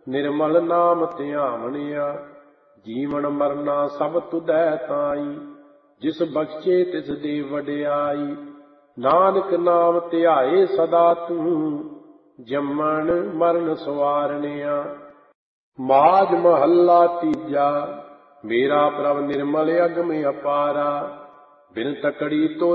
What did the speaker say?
ਨਿਰਮਲ ਨਾਮ ਧਿਆਵਣਿਆ। ਜੀਵਨ ਮਰਨਾ ਸਭ ਤੁਧੈ ਤਾਈ, ਜਿਸ ਬਖਸ਼ੇ ਤਿਸ ਦੇ ਵਡਿਆਈ। ਨਾਨਕ ਨਾਮ ਧਿਆਏ ਸਦਾ ਤੂੰ, ਜੰਮਣ ਮਰਨ ਸਵਾਰਨਿਆ। ਮਾਝ ਮਹੱਲਾ ਤੀਜਾ। ਮੇਰਾ ਪ੍ਰਭ ਨਿਰਮਲ ਅਗਮ ਅਪਾਰਾ, ਬਿਨ ਤਕੜੀ ਤੋ